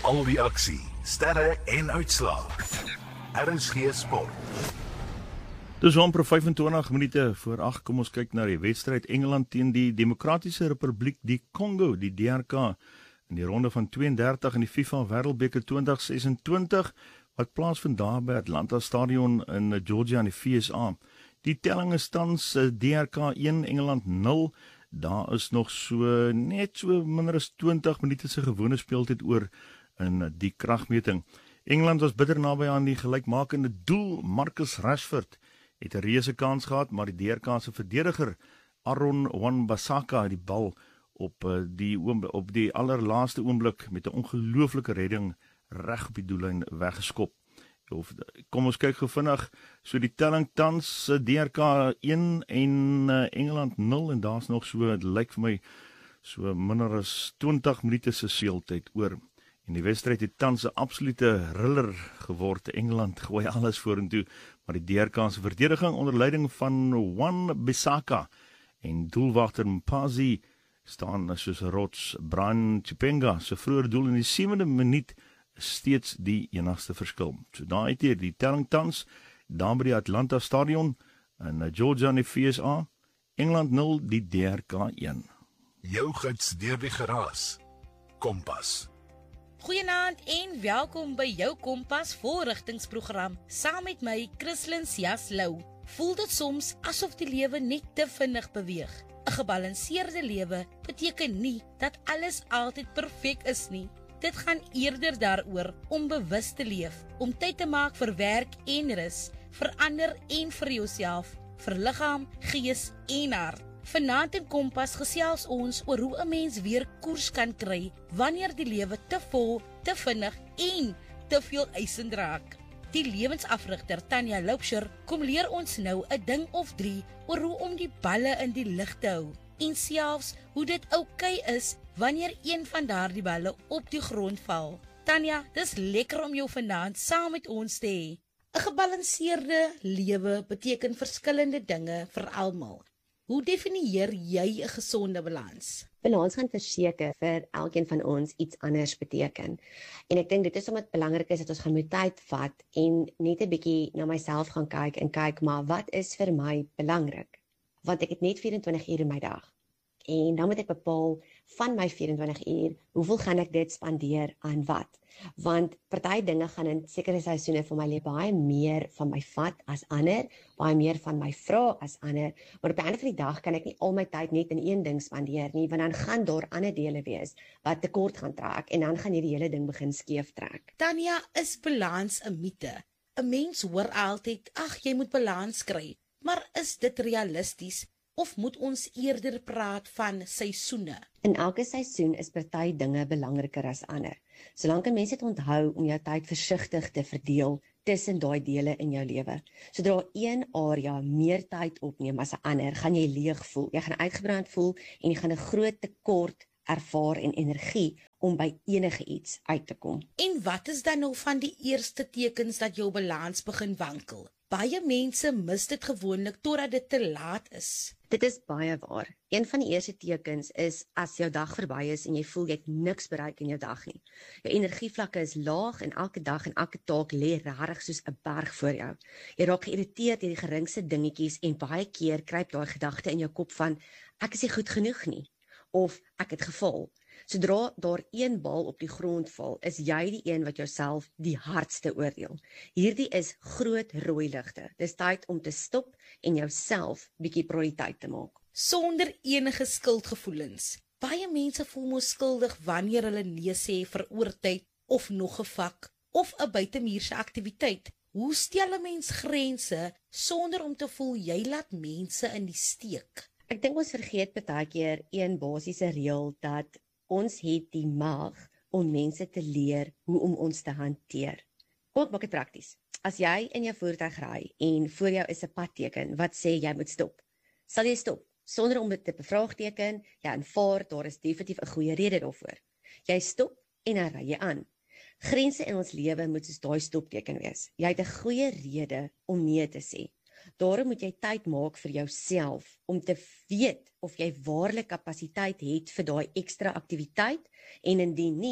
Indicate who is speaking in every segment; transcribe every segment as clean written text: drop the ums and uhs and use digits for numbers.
Speaker 1: Al die aksie, sterre en uitslae. RSG Sport.
Speaker 2: Dis amper 25 minute voor 8, kom ons kyk na die wedstryd Engeland teen die Demokratiese Republiek die Kongo, die DRK, in die ronde van 32 in die FIFA Wêreldbeker 2026, wat plaasvind daar by Atlanta Stadion in Georgia in die VSA. Die telling is tans DRK 1, Engeland 0. Daar is nog net so minder as 20 minute se gewone speeltyd oor in die kragmeting. Engeland was bitter naby aan die gelykmakende doel. Marcus Rashford het 'n reuse kans gehad, maar die DRK se verdediger Aaron Wan-Bissaka het die bal op die allerlaaste oomblik met 'n ongelooflike redding reg op die doellyn weggeskop. Kom ons kyk gou vinnig. So die telling tans DRK 1 en Engeland 0 en daar's nog dit lyk vir my so minder as 20 minute se speeltyd oor. En die wedstryd het tans 'n absolute thriller geword. Engeland gooi alles vorentoe, maar die DRK se verdediging onder leiding van Wan-Bissaka en doelwagter Mpazi staan soos 'n rots. Brian Chipenga se vroeë doel in die 7de minuut steeds die enigste verskil. So daar het jy die telling tans, daar by die Atlanta Stadion in Georgia in die VSA, Engeland 0, die DRK 1.
Speaker 1: Jou gids deur die geraas. Kompas.
Speaker 3: Goeienaand en welkom by jou Kompas voorrigtingsprogram, saam met my, Christlyn Sias-Lou. Voel dit soms asof die lewe net te vinnig beweeg? 'n Gebalanseerde lewe beteken nie dat alles altyd perfek is nie. Dit gaan eerder daaroor om bewus te leef, om tyd te maak vir werk en rus, vir ander en vir jouself, vir liggaam, gees en hart. Vanaand in Kompas gesels ons oor hoe 'n mens weer koers kan kry wanneer die lewe te vol, te vinnig en te veel eisend raak. Die lewensafrigter Tanya Loubser kom leer ons nou 'n ding of 3 oor hoe om die balle in die lug te hou en selfs hoe dit oukei is wanneer een van daardie balle op die grond val. Tanya, dis lekker om jou vanaand saam met ons te hê. 'n Gebalanseerde lewe beteken verskillende dinge vir almal. Hoe definieer jy 'n gesonde balans?
Speaker 4: Balans gaan verseker vir elkeen van ons iets anders beteken. En ek dink dit is omdat belangrik is dat ons gaan moet tyd vat en net 'n bietjie na myself gaan kyk en kyk, maar wat is vir my belangrik? Want ek het net 24 uur in my dag. En dan moet ek bepaal van my 24 uur, hoeveel gaan ek dit spandeer aan wat? Want party dinge gaan in sekere seisoene van my lewe baie meer van my vat as ander, baie meer van my vra as ander, maar op die einde van die dag kan ek nie al my tyd net in een ding spandeer nie, want dan gaan daar ander dele wees wat tekort gaan trek en dan gaan hierdie hele ding begin skeef trek.
Speaker 3: Tanya, is balans 'n mite? 'n Mens hoor altyd, jy moet balans kry, maar is dit realisties? Of moet ons eerder praat van seisoene?
Speaker 4: In elke seisoen is party dinge belangriker as ander. Solank 'n mens dit onthou om jou tyd versigtig te verdeel tussen daai dele in jou lewe. Sodra een area meer tyd opneem as 'n ander, gaan jy leeg voel. Jy gaan uitgebrand voel en jy gaan 'n groot tekort ervaar en energie om by enige iets uit te kom.
Speaker 3: En wat is dan nou van die eerste tekens dat jou balans begin wankel? Baie mense mis dit gewoonlik totdat dit te laat is.
Speaker 4: Dit is baie waar. Een van die eerste tekens is as jou dag verby is en jy voel jy het niks bereik in jou dag nie. Jou energievlakke is laag en elke dag en elke taak lê regtig soos 'n berg voor jou. Jy raak geïrriteerd deur die geringste dingetjies en baie keer kruip daai gedagte in jou kop van ek is nie goed genoeg nie of ek het gefaal. Sodra daar een bal op die grond val, is jy die een wat jouself die hardste oordeel. Hierdie is groot rooi ligte. Dis tyd om te stop en jouself bietjie prioriteit te maak.
Speaker 3: Sonder enige skuldgevoelens. Baie mense voel mos skuldig wanneer hulle nee sê vir oortyd of nog 'n vak of 'n buitemuurse aktiwiteit. Hoe stel 'n mens grense sonder om te voel jy laat mense in die steek?
Speaker 4: Ek dink ons vergeet baie keer een basiese reël dat ons het die mag om mense te leer hoe om ons te hanteer. Kom ek maak dit prakties. As jy in jou voertuig ry en voor jou is 'n padteken wat sê jy moet stop, sal jy stop sonder om dit te bevraagteken. Ja, aanvaar daar is definitief 'n goeie rede daarvoor. Jy stop en dan ry jy aan. Grense in ons lewe moet soos daai stopteken wees. Jy het 'n goeie rede om nee te sê. Daarom moet jy tyd maak vir jouself om te weet of jy waarlik kapasiteit het vir daai ekstra aktiwiteit en indien nie,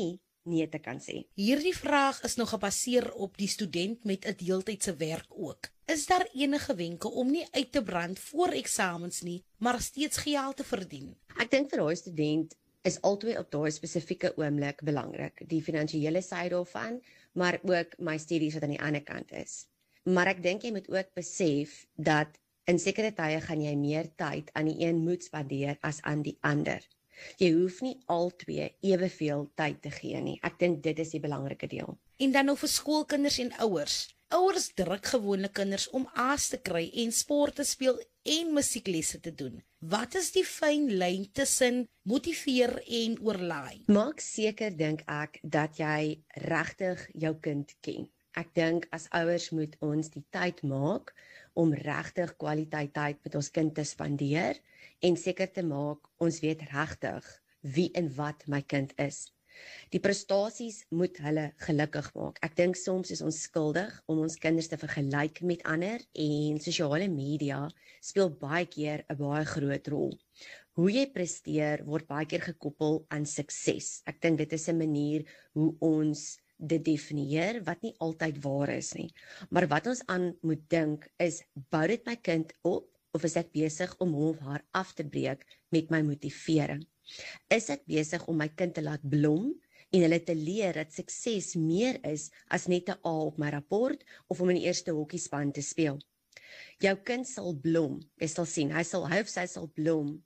Speaker 4: nee te kan sê.
Speaker 3: Hierdie vraag is nog gebaseer op die student met 'n deeltydse werk ook. Is daar enige wenke om nie uit te brand voor eksamens nie, maar steeds geld te verdien?
Speaker 4: Ek dink vir daai student is altyd op daai spesifieke oomblik belangrik, die finansiële syde daarvan, maar ook my studies wat aan die ander kant is. Maar ek dink jy moet ook besef dat in sekere tye gaan jy meer tyd aan die een moet spandeer as aan die ander. Jy hoef nie albei eweveel tyd te gee nie. Ek dink dit is die belangrike deel.
Speaker 3: En dan nou vir skoolkinders en ouers. Ouers druk gewoonlik kinders om A's te kry en sport te speel en musieklesse te doen. Wat is die fyn lyn tussen motiveer en oorlaai?
Speaker 4: Maak seker, dink ek, dat jy regtig jou kind ken. Ek dink as ouers moet ons die tyd maak om regtig kwaliteit tyd met ons kind te spandeer en seker te maak ons weet regtig wie en wat my kind is. Die prestasies moet hulle gelukkig maak. Ek dink soms is ons skuldig om ons kinders te vergelyk met ander en sosiale media speel baie keer 'n baie groot rol. Hoe jy presteer word baie keer gekoppel aan sukses. Ek dink dit is 'n manier hoe ons dit definieer wat nie altyd waar is nie. Maar wat ons aan moet dink is, bou dit my kind op of is ek besig om hom of haar af te breek met my motivering? Is ek besig om my kind te laat blom en hulle te leer dat sukses meer is as net 'n A op my rapport of om in die eerste hokkiespan te speel? Jou kind sal blom, jy sal sien, hy of sy sal blom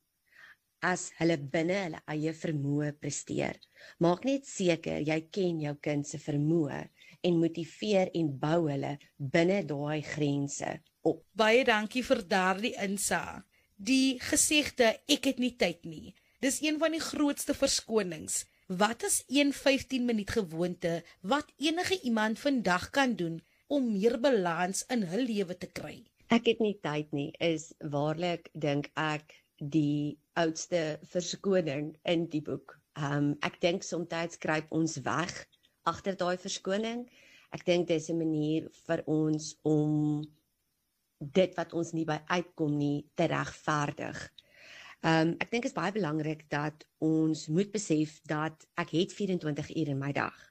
Speaker 4: as hulle binne hulle eie vermoë presteer. Maak net seker jy ken jou kind se vermoë en motiveer en bou hulle binne daai grense op.
Speaker 3: Baie dankie vir daardie insaag. Die gesegde ek het nie tyd nie. Dis een van die grootste verskonings. Wat is 'n 15 minuut gewoonte wat enige iemand vandag kan doen om meer balans in hul lewe te kry?
Speaker 4: Ek het nie tyd nie, is waarlik, dink ek, die oudste verskoning in die boek. Ek dink soms kruip ons weg agter daai verskoning. Ek dink dis 'n manier vir ons om dit wat ons nie by uitkom nie te regverdig. Ek dink is baie belangrik dat ons moet besef dat ek het 24 uur in my dag.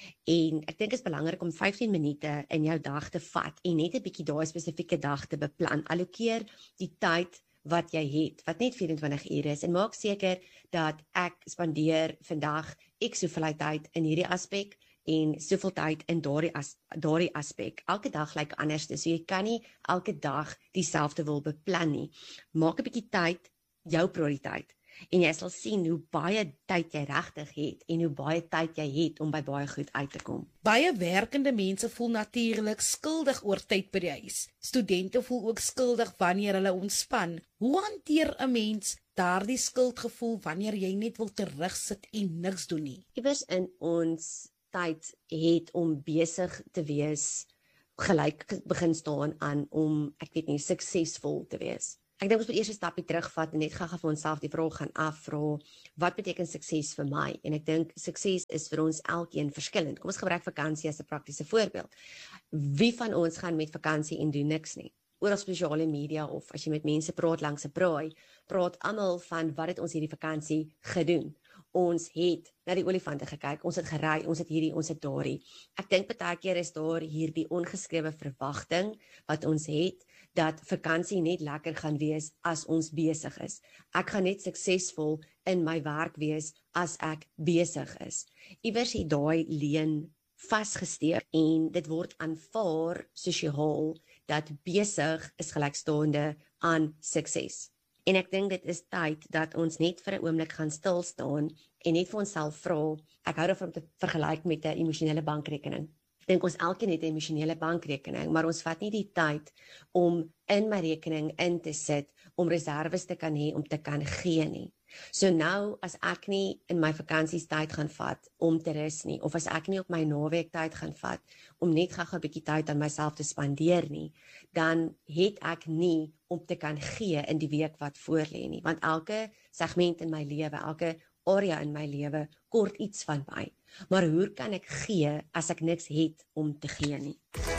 Speaker 4: En ek dink is belangrik om 15 minute in jou dag te vat en net 'n bietjie daai spesifieke dag te beplan. Allokeer die tyd wat jy het, wat net 24 uur is, en maak seker dat ek spandeer vandag ek soveel tyd in hierdie aspek en soveel tyd in daardie aspek. Elke dag lyk anders, so jy kan nie elke dag dieselfde wil beplan nie. Maak 'n bietjie tyd jou prioriteit en jy sal sien hoe baie tyd jy regtig het en hoe baie tyd jy het om by baie goed uit te kom.
Speaker 3: Baie werkende mense voel natuurlik skuldig oor tyd by die huis. Studente voel ook skuldig wanneer hulle ontspan. Hoe hanteer 'n mens daardie skuldgevoel wanneer jy net wil terugsit en niks doen nie?
Speaker 4: Iewers in ons tyd het om besig te wees gelyk begin staan aan om, ek weet nie, suksesvol te wees. Ek dink ons moet eers 'n stapie terugvat en net gou-gou vir onsself die vraag gaan afvra, wat beteken sukses vir my? En ek dink sukses is vir ons elkeen verskillend. Kom ons gebruik vakansie as 'n praktiese voorbeeld. Wie van ons gaan met vakansie en doen niks nie? Oor sosiale media of as jy met mense praat langs 'n braai, praat almal van wat het ons hierdie vakansie gedoen. Ons het na die olifante gekyk, ons het gery, ons het hierdie, ons het daardie. Ek dink baie keer is daar hierdie ongeskrewe verwagting wat ons het, dat vakansie net lekker gaan wees as ons besig is. Ek gaan net suksesvol in my werk wees as ek besig is. Iewers het daai leen vasgesteek en dit word aanvaar sosiaal dat besig is gelykstaande aan sukses. En ek dink dit is tyd dat ons net vir 'n oomblik gaan stil staan en net vir onsself vra, ek hou daarvan om te vergelyk met 'n emosionele bankrekening. Ek dink ons elkeen het 'n emosionele bankrekening, maar ons vat nie die tyd om in my rekening in te sit om reserves te kan hê om te kan gee nie. So nou as ek nie in my vakansies tyd gaan vat om te rus nie, of as ek nie op my naweek tyd gaan vat om net gou-gou 'n bietjie tyd aan myself te spandeer nie, dan het ek nie om te kan gee in die week wat voorlê nie, want elke segment in my lewe, elke area in my lewe kort iets van my. Maar hoe kan ek gee as ek niks het om te gee nie?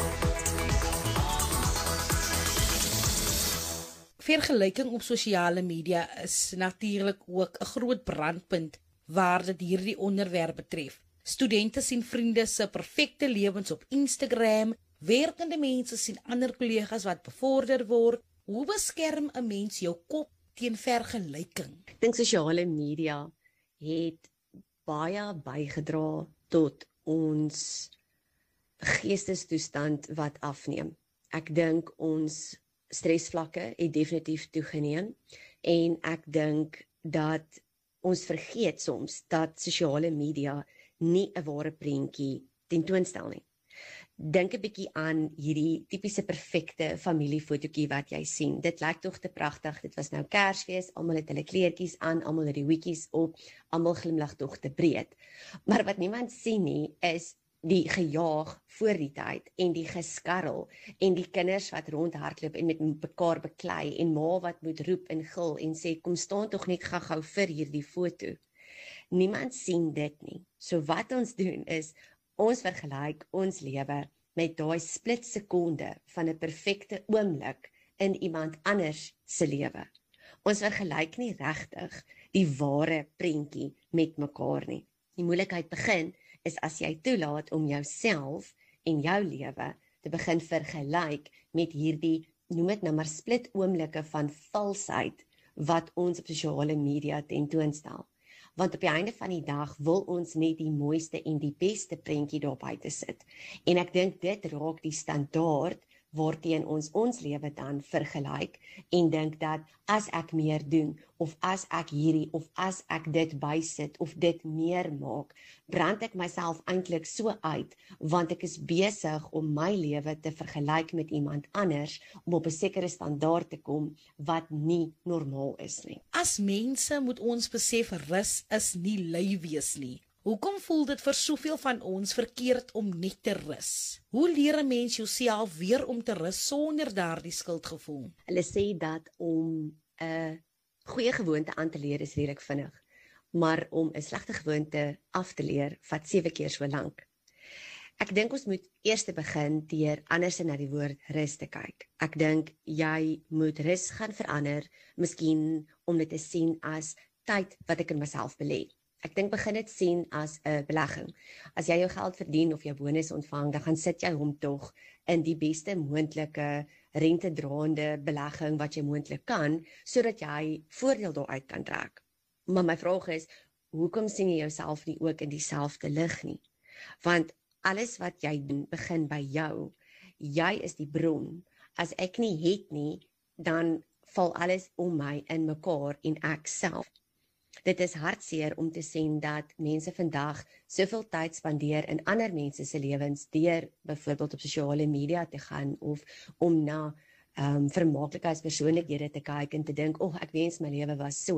Speaker 3: Vergelyking op sosiale media is natuurlik ook 'n groot brandpunt waar dit hierdie onderwerp betref. Studente sien vriende se perfekte lewens op Instagram, werkende mense sien ander kollegas wat bevorder word. Hoe beskerm 'n mens jou kop teen vergelyking?
Speaker 4: Ek dink sosiale media het baie bygedra tot ons geestestoestand wat afneem. Ek dink ons stresvlakke het definitief toegeneem en ek dink dat ons vergeet soms dat sosiale media nie 'n ware prentjie tentoonstel nie. Dink 'n bietjie aan hierdie tipiese perfekte familiefotootjie wat jy sien. Dit lyk tog te pragtig. Dit was nou Kersfees, almal het hulle kleertjies aan, almal het die hoedjies op, almal glimlag tog te breed. Maar wat niemand sien nie is die gejaag voor die tyd en die geskarrel en die kinders wat rondhardloop en met mekaar beklei en ma wat moet roep en gil en sê kom staan tog net gou-gou vir hierdie foto. Niemand sien dit nie. So wat ons doen is ons vergelyk ons lewe met daai split sekonde van 'n perfekte oomblik in iemand anders se lewe. Ons vergelyk nie regtig die ware prentjie met mekaar nie. Die moeilikheid begin is as jy toelaat om jouself en jou lewe te begin vergelyk met hierdie, noem dit nou maar split oomblikke van valsheid wat ons op sosiale media tentoonstel. Want op die einde van die dag wil ons net die mooiste en die beste prentjie daar buite sit. En ek dink dit raak die standaard waarteen ons lewe dan vergelyk en dink dat as ek meer doen of as ek hierdie of as ek dit bysit of dit meer maak, brand ek myself eintlik so uit want ek is besig om my lewe te vergelyk met iemand anders om op 'n sekere standaard te kom wat nie normaal is nie.
Speaker 3: As mense moet ons besef rus is nie lui wees nie. Hoekom voel dit vir soveel van ons verkeerd om net te rus? Hoe leer 'n mens jouself weer om te rus sonder daardie skuldgevoel?
Speaker 4: Hulle sê dat om 'n goeie gewoonte aan te leer is redelik vinnig, maar om 'n slegte gewoonte af te leer vat 7 keer so lank. Ek dink ons moet eers begin deur anders na die woord rus te kyk. Ek dink jy moet rus gaan verander, miskien om dit te sien as tyd wat ek in myself belê. Ek dink begin dit sien as 'n belegging. As jy jou geld verdien of jou bonus ontvang, dan gaan sit jy hom tog in die beste moontlike rentedraende belegging wat jy moontlik kan, sodat jy voordeel daaruit kan trek. Maar my vraag is, hoekom sien jy jouself nie ook in dieselfde lig nie? Want alles wat jy doen, begin by jou. Jy is die bron. As ek nie het nie, dan val alles om my in mekaar en ek self. Dit is hartseer om te sien dat mense vandag soveel tyd spandeer in ander mense se lewens deur byvoorbeeld op sosiale media te gaan of om na vermaaklikheidspersoonlikhede te kyk en te dink, ek wens my lewe was so.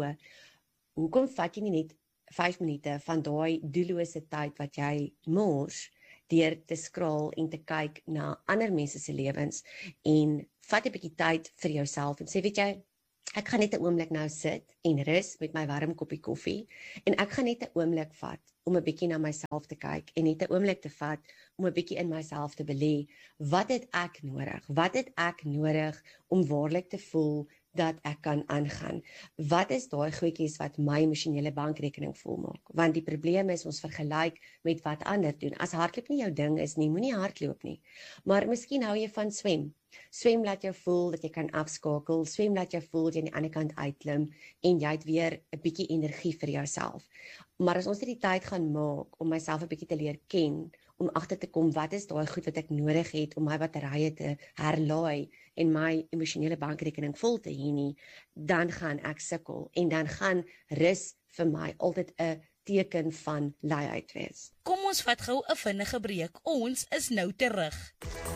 Speaker 4: Hoekom vat jy nie net 5 minute van daai doellose tyd wat jy mors deur te skraal en te kyk na ander mense se lewens en vat 'n bietjie tyd vir jouself en sê, weet jy, ek gaan net 'n oomblik nou sit en rus met my warm koppie koffie en ek gaan net 'n oomblik vat om 'n bietjie na myself te kyk en net 'n oomblik te vat om 'n bietjie in myself te belê. Wat het ek nodig? Wat het ek nodig om waarlik te voel dat ek kan aangaan? Wat is daai goedjies wat my emosionele bankrekening volmaak? Want die probleem is ons vergelyk met wat ander doen. As hardloop nie jou ding is nie, moenie hardloop nie. Maar miskien hou jy van swem. Swem laat jou voel dat jy kan afskakel, swem laat jou voel dat jy aan die ander kant uitklim en jy het weer 'n bietjie energie vir jouself. Maar as ons dit die tyd gaan maak om myself 'n bietjie te leer ken, om agter te kom wat is daai goed wat ek nodig het om my batterye te herlaai en my emosionele bankrekening vol te hê nie, dan gaan ek sukkel en dan gaan rus vir my altyd 'n teken van luiheid wees.
Speaker 3: Kom ons vat gou 'n vinnige breek. Ons is nou terug.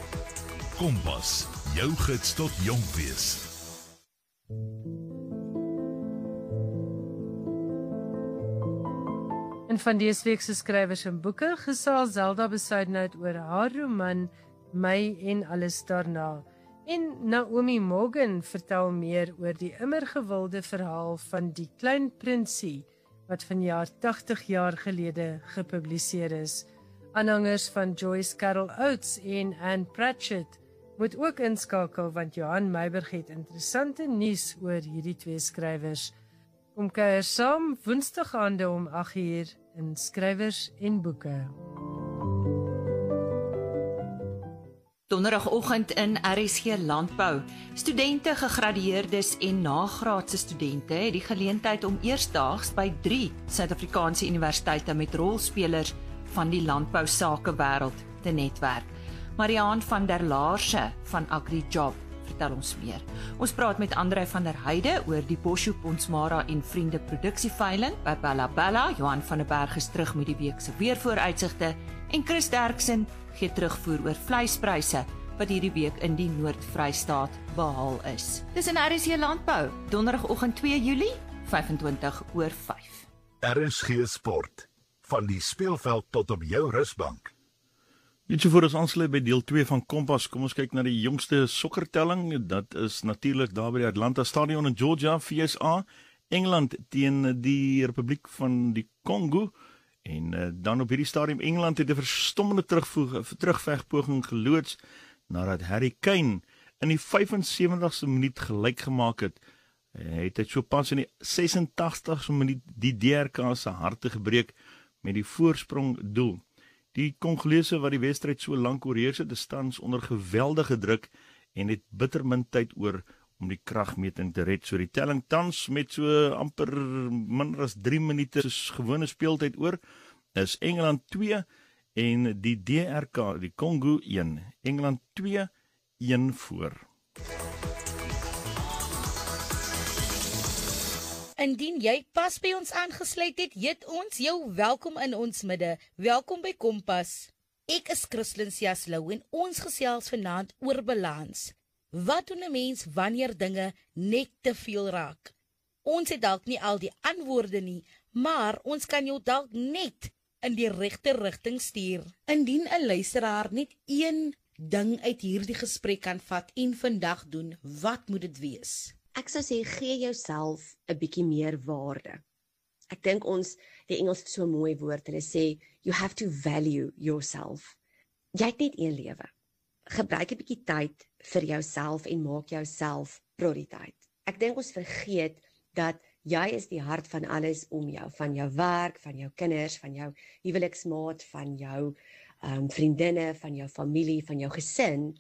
Speaker 1: Kompas, jou gids tot jonk wees.
Speaker 5: En van dese week se skrywers en boeke gesels Zelda Besuidenhout oor haar roman My en alles daarna. En Naomi Morgan vertel meer oor die immer gewilde verhaal van Die Klein Prinsie wat vanjaar 80 jaar gelede gepubliseer is. Aanhangers van Joyce Carol Oates en Anne Pratchett moet ook inskakel want Johan Meiberg het interessante nuus oor hierdie twee skrywers. Kom kuier saam Woensdag aande om 8:00 in skrywers en boeke.
Speaker 6: Donderdagoggend in RSG Landbou. Studente, gegradueerdes en nagraadse studente het die geleentheid om eersdaags by 3 Suid-Afrikaanse universiteite met rolspelers van die landbousakewêreld te netwerk. Mariaan van der Laarse van AgriJob vertel ons meer. Ons praat met Andrei van der Heide oor die Boshoek Bonsmara en Vriende produksieveiling by Bella Bella. Johan van der Berg is terug met die week se weervooruitsigte en Chris Derksen gee terugvoer oor vleispryse wat hierdie week in die Noord-Vrystaat behaal is. Dis in RSC Landbou, donderdagoggend 2 Julie, 5:25.
Speaker 1: RSG Sport, van die speelveld tot op jou rusbank.
Speaker 2: Net so voor ons aansluit by deel 2 van Kompas, kom ons kyk na die jongste sokkertelling. Dat is natuurlik daar by die Atlanta Stadion in Georgia, VSA, Engeland teen die Republiek van die Kongo. En dan op hierdie stadium Engeland het 'n verstommende terugvegpoging geloods nadat Harry Kane in die 75ste minuut gelyk gemaak het. Hy het so pas in die 86ste minuut die DRK se harte gebreek met die voorsprong doel. Die Kongolese wat die wedstryd so lank oorheers het, staan onder geweldige druk en het bitter min tyd oor om die kragmeting te red. So die telling tans met so amper minder as 3 minute soos gewone speeltyd oor, is Engeland 2 en die DRK, die Kongo 1. Engeland 2-1 voor.
Speaker 3: Indien jy pas by ons aangesluit het, heet ons jou welkom in ons midde. Welkom by Kompas. Ek is Christlyn Siaslou en ons gesels vanaand oor balans. Wat doen 'n mens wanneer dinge net te veel raak? Ons het dalk nie al die antwoorde nie, maar ons kan jou dalk net in die regte rigting stuur. Indien 'n luisteraar net een ding uit hierdie gesprek kan vat en vandag doen, wat moet dit wees?
Speaker 4: Ek sou sê, gee jouself 'n bietjie meer waarde. Ek dink die Engels het so 'n mooi woord, hulle sê, you have to value yourself. Jy het net een lewe. Gebruik 'n bietjie tyd vir jouself en maak jouself prioriteit. Ek dink ons vergeet dat jy is die hart van alles om jou, van jou werk, van jou kinders, van jou huweliksmaat, van jou vriendinne, van jou familie, van jou gesin.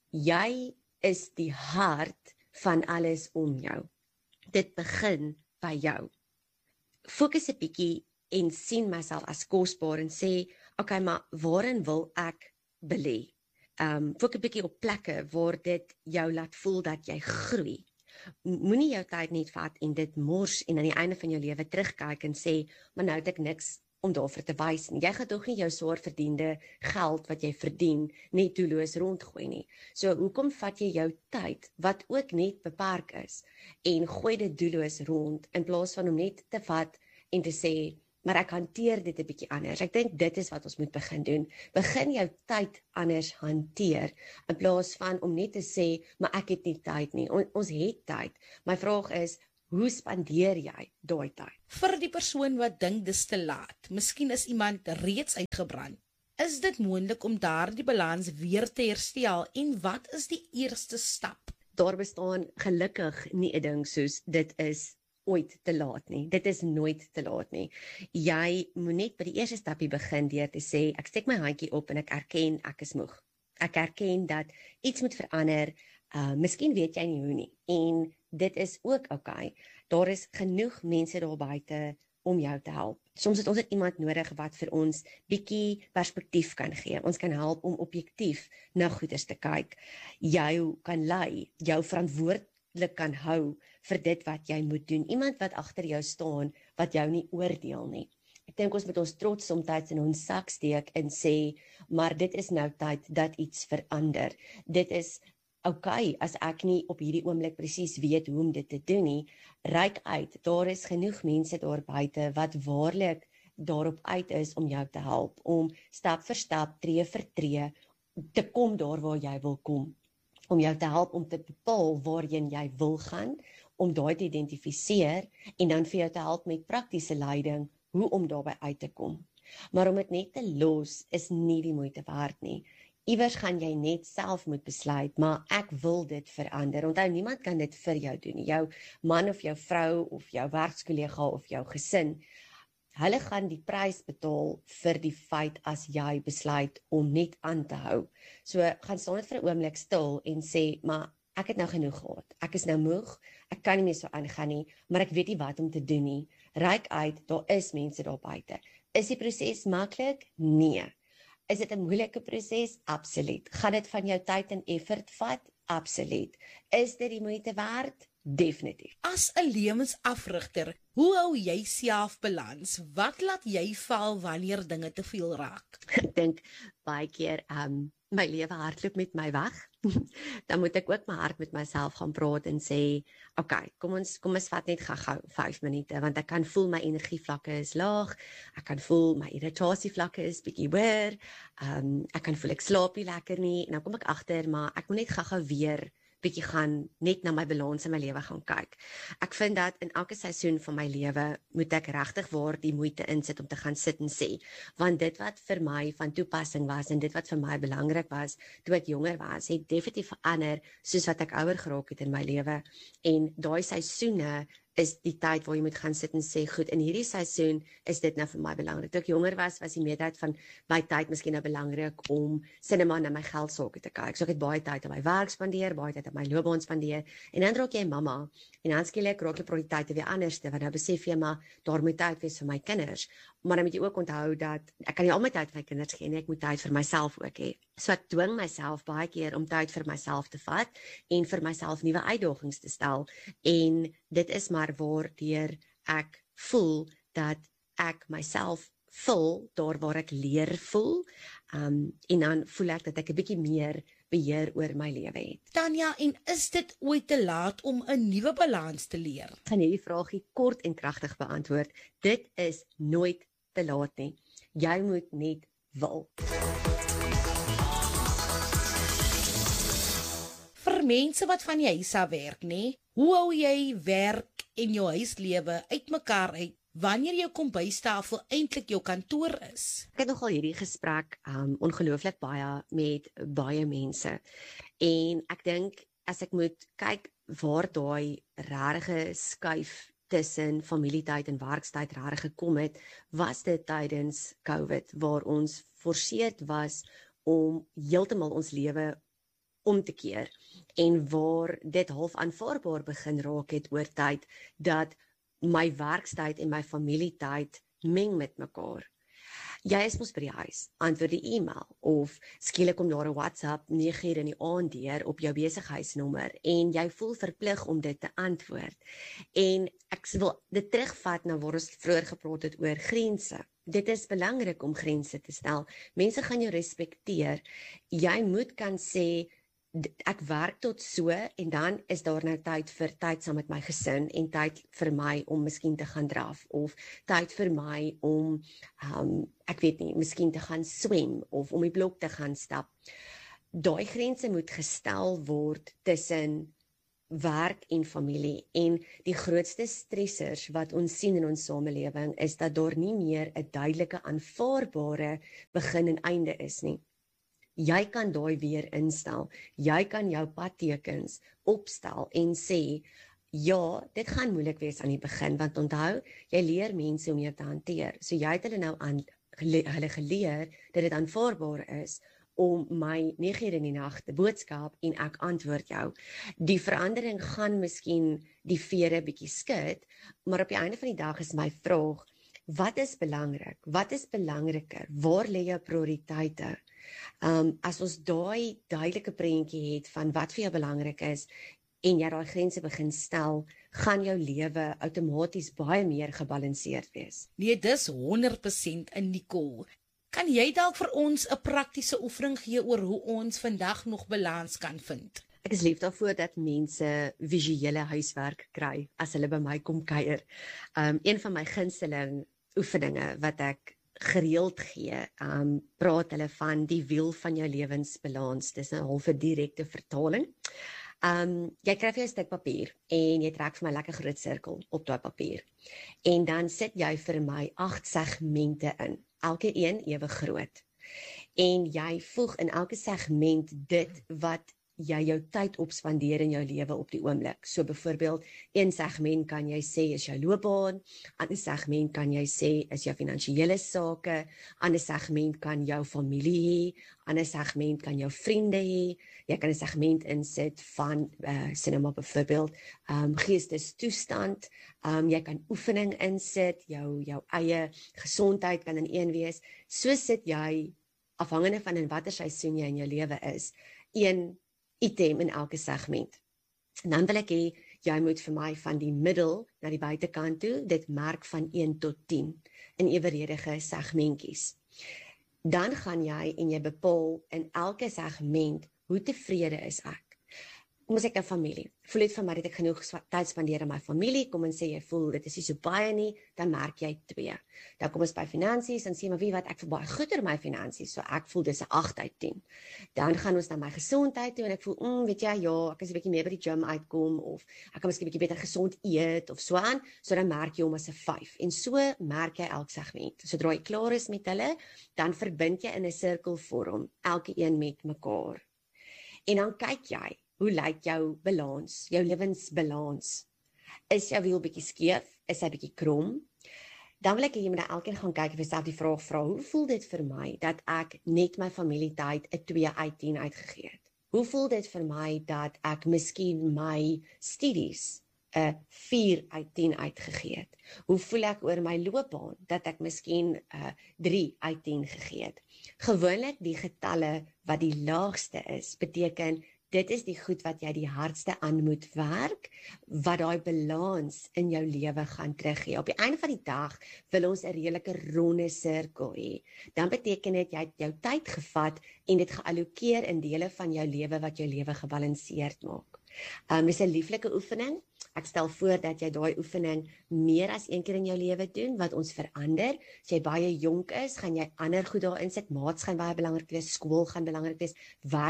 Speaker 4: Jy is die hart van alles om jou. Dit begin by jou. Fokus 'n bietjie en sien myself as kosbaar en sê, okay, maar waarin wil ek belê? Fokus 'n bietjie op plekke waar dit jou laat voel dat jy groei. Moenie jou tyd net vat en dit mors en aan die einde van jou lewe terugkyk en sê, maar nou het ek niks om daarvoor te wys nie. Jy gaan tog nie jou swaar verdiende geld wat jy verdien net doelloos rondgooi nie. So hoekom vat jy jou tyd wat ook net beperk is en gooi dit doelloos rond in plaas van om net te vat en te sê, maar ek hanteer dit 'n bietjie anders. Ek dink dit is wat ons moet begin doen. Begin jou tyd anders hanteer in plaas van om net te sê, maar ek het nie tyd nie. Ons het tyd. My vraag is, hoe spandeer jy daai tyd?
Speaker 3: Vir die persoon wat dink dis te laat, miskien is iemand reeds uitgebrand. Is dit moontlik om daardie balans weer te herstel en wat is die eerste stap?
Speaker 4: Daar bestaan gelukkig nie 'n ding soos dit is ooit te laat nie. Dit is nooit te laat nie. Jy moet net by die eerste stapie begin deur te sê, ek steek my handjie op en ek erken ek is moeg. Ek erken dat iets moet verander. Miskien weet jy nie hoe nie. En dit is ook okay. Daar is genoeg mense daar buite om jou te help. Soms het ons iemand nodig wat vir ons bietjie perspektief kan gee. Ons kan help om objektief na goeders te kyk. Jou kan lei, jou verantwoordelik kan hou vir dit wat jy moet doen. Iemand wat agter jou staan, wat jou nie oordeel nie. Ek dink ons moet ons trots soms in ons sak steek en sê, maar dit is nou tyd dat iets verander. Dit is okay, as ek nie op hierdie oomblik presies weet hoe om dit te doen nie, reik uit. Daar is genoeg mense daar buite wat waarlik daarop uit is om jou te help, om stap vir stap, tree vir tree, te kom daar waar jy wil kom. Om jou te help om te bepaal waarheen jy wil gaan, om daai te identifiseer en dan vir jou te help met praktiese leiding, hoe om daarby uit te kom. Maar om dit net te los is nie die moeite werd nie. Iewers gaan jy net self moet besluit, maar ek wil dit verander. Onthou, niemand kan dit vir jou doen nie. Jou man of jou vrou of jou werkskollega of jou gesin, hulle gaan die prys betaal vir die feit as jy besluit om net aan te hou. So gaan staan net vir 'n oomblik stil en sê, maar ek het nou genoeg gehad. Ek is nou moeg, ek kan nie meer so aangaan nie, maar ek weet nie wat om te doen nie. Reik uit, daar is mense daar buite. Is die proses maklik? Nee. Is dit 'n moeilike proses? Absoluut. Gaan dit van jou tyd en effort vat? Absoluut. Is dit die moeite werd? Definitief.
Speaker 3: As 'n lewensafrigter, hoe hou jy self balans? Wat laat jy val wanneer dinge te veel raak?
Speaker 4: Ek dink baie keer my lewe hardloop met my weg. Dan moet ek ook my hart met myself gaan praat en sê, okay, kom ons vat net gou 5 minute, want ek kan voel my energievlakke is laag, ek kan voel my irritasievlakke is bietjie hoër, ek kan voel ek slaap nie lekker nie, en dan kom ek agter, maar ek moet net gou weer bietjie gaan net na my balans in my lewe gaan kyk. Ek vind dat in elke seisoen van my lewe moet ek regtig waar die moeite insit om te gaan sit en sê, want dit wat vir my van toepassing was en dit wat vir my belangrik was toe ek jonger was, het definitief verander soos wat ek ouer geraak het in my lewe. En daai seisoene is die tyd waar jy moet gaan sit en sê, goed, in hierdie seisoen is dit nou vir my belangrik. Toe ek jonger was die meerderheid van my tyd miskien nou belangrik om sinema na my geldsake te kyk. So ek het baie tyd aan my werk spandeer, baie tyd aan my loopbaan spandeer, en dan raak jy mamma, en dan skielik raak die prioriteite weer anderste, want nou besef jy, maar daar moet tyd wees vir my kinders. Maar dan moet jy ook onthou dat ek kan nie al my tyd vir my kinders gee nie, ek moet tyd vir myself ook hê. So ek dwing myself baie keer om tyd vir myself te vat en vir myself nuwe uitdagings te stel, en dit is maar waardeur ek voel dat ek myself vul daar waar ek leer voel, en dan voel ek dat ek 'n bietjie meer beheer oor my lewe het.
Speaker 3: Tanya, en is dit ooit te laat om 'n nuwe balans te leer?
Speaker 4: Ek gaan hierdie vraagie kort en kragtig beantwoord. Dit is nooit te laat nie. Jy moet net wil.
Speaker 3: Vir mense wat van die huis af werk, nê? Hoe hou jy werk en jou huislewe uitmekaar uit wanneer jou kombuistafel eintlik jou kantoor is?
Speaker 4: Ek het nogal hierdie gesprek ongelooflik baie met baie mense. En ek dink as ek moet kyk waar daai regte skuif tussen familietyd en werkstyd regtig gekom het, was dit tydens COVID waar ons geforseerd was om heeltemal ons lewe om te keer en waar dit half aanvaarbaar begin raak het oor tyd dat my werkstyd en my familietyd meng met mekaar. Jy is mos by die huis, antwoord die e-mail of skielik kom daar 'n WhatsApp 9:00 in die aand deur op jou besigheidsnommer en jy voel verplig om dit te antwoord. En ek wil dit terugvat na waar ons vroeër gepraat het oor grense. Dit is belangrik om grense te stel. Mense gaan jou respekteer. Jy moet kan sê ek werk tot so en dan is daar nou tyd vir tyd saam met my gesin en tyd vir my om miskien te gaan draf of tyd vir my om ek weet nie, miskien te gaan swem of om die blok te gaan stap. Daai grense moet gestel word tussen werk en familie en die grootste stressors wat ons sien in ons samelewing is dat daar nie meer 'n duidelike aanvaarbare begin en einde is nie. Jy kan daai weer instel. Jy kan jou padtekens opstel en sê, ja, dit gaan moeilik wees aan die begin, want onthou, jy leer mense om jou te hanteer. So jy het hulle nou hulle geleer dat dit aanvaarbaar is om my 9:00 in die nag te boodskap en ek antwoord jou. Die verandering gaan miskien die vere bietjie skud, maar op die einde van die dag is my vraag, wat is belangrik? Wat is belangriker? Waar lê jou prioriteite? As ons daai duidelike prentjie het van wat vir jou belangrik is en jy daai grense begin stel, gaan jou lewe outomaties baie meer gebalanseerd wees.
Speaker 3: Nee, dis 100% in Nicole. Kan jy dalk vir ons 'n praktiese oefening gee oor hoe ons vandag nog balans kan vind?
Speaker 4: Ek is lief daarvoor dat mense visuele huiswerk kry as hulle by my kom kuier. Een van my gunsteling oefeninge wat ek gereeld gee, praat hulle van die wiel van jou lewensbalans. Dis 'n halfe direkte vertaling. Jy kry vir 'n stuk papier en jy trek vir my lekker groot sirkel op daai papier. En dan sit jy vir my 8 segmente in, elke een ewe groot. En jy voeg in elke segment dit wat jy jou tyd opspandeer in jou lewe op die oomblik. So byvoorbeeld, een segment kan jy sê is jou loopbaan, ander segment kan jy sê is jou finansiële sake, ander segment kan jou familie hê, ander segment kan jou vriende hê, jy kan 'n segment insit van, sê nou maar byvoorbeeld, geestestoestand, jy kan oefening insit, jou eie gesondheid kan in een wees, so sit jy, afhangende van in watter seisoen jy in jou lewe is, een item in elke segment. En dan wil ek hê, jy moet vir my van die middel na die buitekant toe, dit merk van 1 tot 10 in eweredige segmentjies. Dan gaan jy en jy bepaal in elke segment, hoe tevrede is ek? Kom ons ek 'n familie. Voel dit vir my dat ek genoeg tyd spandeer aan my familie, kom en sê jy voel dit is nie so baie nie, dan merk jy 2. Dan kom ons by finansies, dan sê maar wie wat ek voel baie goed oor my finansies, so ek voel dis 'n 8 uit 10. Dan gaan ons na my gesondheid toe en ek voel, weet jy, ja, ek is 'n bietjie meer by die gym uitkom, of ek kan miskien 'n bietjie beter gesond eet, of so aan, so dan merk jy hom as 'n 5. En so merk jy elk segment. Sodra jy klaar is met hulle, dan verbind jy in 'n sirkelvorm, elke een met mekaar. En dan kyk jy, hoe lyk jou balans, jou lewensbalans? Is jou wiel bietjie skeef? Is hy bietjie krom? Dan wil ek hê jy moet elkeen gaan kyk en vir jouself die vraag vra, hoe voel dit vir my dat ek net my familietyd 'n 2 uit 10 uitgegee het? Hoe voel dit vir my dat ek miskien my studies 'n 4 uit 10 uitgegee het? Hoe voel ek oor my loopbaan dat ek miskien 3 uit 10 gegee het? Gewoonlik die getalle wat die laagste is, beteken dit is die goed wat jy die hardste aan moet werk, wat daai balans in jou lewe gaan teruggee. Op die einde van die dag wil ons 'n redelike ronde sirkel hê. Dan beteken dit jy het jou tyd gevat en dit geallokeer in dele van jou lewe wat jou lewe gebalanseerd maak. Dis 'n lieflike oefening. Ek stel voor dat jy daai oefening meer as een keer in jou lewe doen, wat ons verander. As jy baie jonk is, gaan jy ander goed daar insit. Maats gaan baie belangrik wees, skool gaan belangrik wees,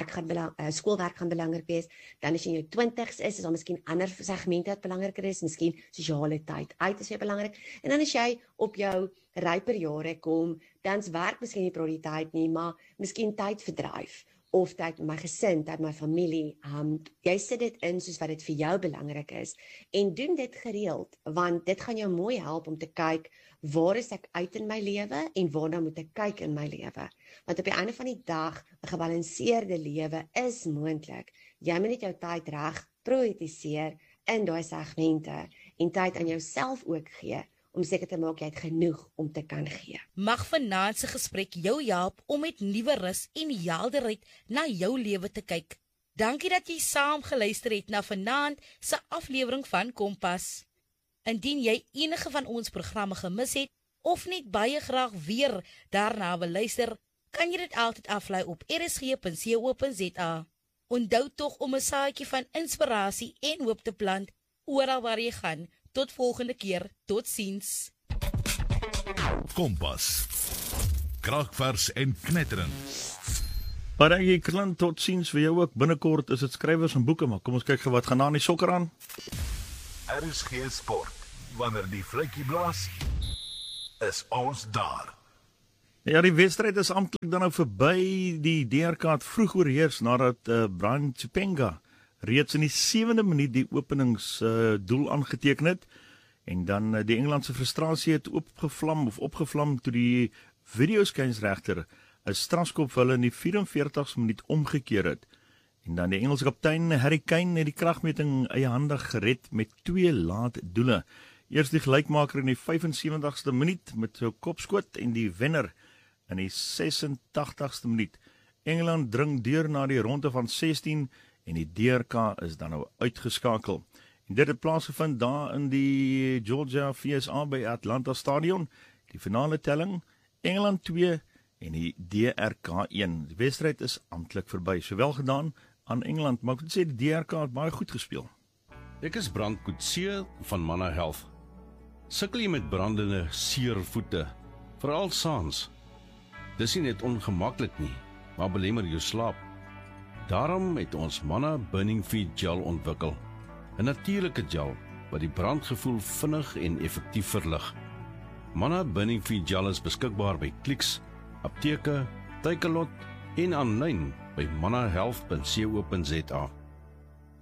Speaker 4: skoolwerk gaan belangrik wees. Dan as jy in jou 20's is daar miskien ander segmente wat belangriker is, miskien sosiale tyd uit is weer belangrik. En dan as jy op jou ryper jare kom, dan's werk miskien nie prioriteit nie, maar miskien tydverdryf. Of tyd met my gesin, tyd met my familie, jy sit dit in soos wat dit vir jou belangrik is, en doen dit gereeld, want dit gaan jou mooi help om te kyk, waar is ek uit in my lewe, en waarna moet ek kyk in my lewe, want op die einde van die dag, 'n gebalanseerde lewe is moontlik, jy moet net jou tyd reg prioritiseer in daai segmente, en tyd aan jouself ook gee, om seker te maak jy het genoeg om te kan gee.
Speaker 3: Mag vanaand se gesprek jou help om met nuwe rus en helderheid na jou lewe te kyk. Dankie dat jy saam geluister het na vanaand se aflewering van Kompas. Indien jy enige van ons programme gemis het, of net baie graag weer daarna wil luister, kan jy dit altyd aflaai op rsg.co.za. Onthou tog om 'n saadjie van inspirasie en hoop te plant, oral waar jy gaan. Tot volgende keer, totsiens.
Speaker 1: Kompas. Kragvers en knetterend.
Speaker 2: Maar dankie Clint, totsiens vir jou ook. Binnekort is dit skrywers en boeke, maar kom ons kyk gou wat gaan aan die sokker aan.
Speaker 1: RSG Sport. Wanneer die vletjie blaas, is ons daar.
Speaker 2: Ja, die wedstryd is amptelik dan nou verby. Die DRK het vroeg oorheers nadat Brian Chipenga reeds in die 7de minuut die openingsdoel aangeteken het, en dan die Engelandse frustrasie het opgevlam toe die videoskynsregter 'n strafskop vir hulle in die 44ste minuut omgekeer het, en dan die Engelse kaptein Harry Kane het die kragmeting eiehandig gered met 2 laat doele. Eers die gelykmaker in die 75ste minuut met sy kopskoot en die wenner in die 86ste minuut. Engeland dring deur na die ronde van 16 en die DRK is dan nou uitgeskakel. En dit het plaasgevind daar in die Georgia VSA by Atlanta Stadion. Die finale telling, Engeland 2 en die DRK 1. Die wedstryd is amptelik verby. Sowel gedaan aan Engeland, maar ek moet sê die DRK het baie goed gespeel.
Speaker 7: Ek is Brand Coetzee van Manna Health. Sukkel jy met brandende, seer voete, veral saans? Dis nie net ongemaklik nie, maar belemmer jou slaap. Daarom het ons Manna Burning Feet Gel ontwikkel. 'n natuurlike gel wat die brandgevoel vinnig en effektief verlig. Manna Burning Feet Gel is beskikbaar by Clicks, apteke, Takealot en aanlyn by mannahealth.co.za.